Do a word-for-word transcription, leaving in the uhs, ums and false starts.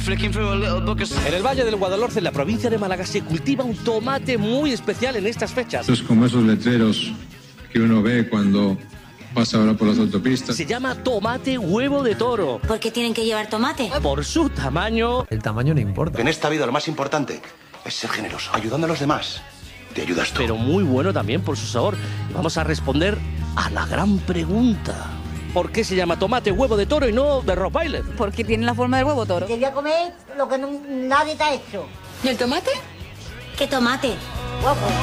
En el Valle del Guadalhorce, en la provincia de Málaga, se cultiva un tomate muy especial en estas fechas. Esto es como esos letreros que uno ve cuando pasa ahora por las autopistas. Se llama tomate huevo de toro. ¿Por qué tienen que llevar tomate? Por su tamaño. El tamaño no importa. En esta vida lo más importante es ser generoso, ayudando a los demás. Te ayudas tú. Pero muy bueno también por su sabor. Y vamos a responder a la gran pregunta. ¿Por qué se llama tomate huevo de toro y no de Rottweiler? Porque tiene la forma del huevo toro. Quería comer lo que no, nadie te ha hecho. ¿Y el tomate? ¿Qué tomate? Guapo.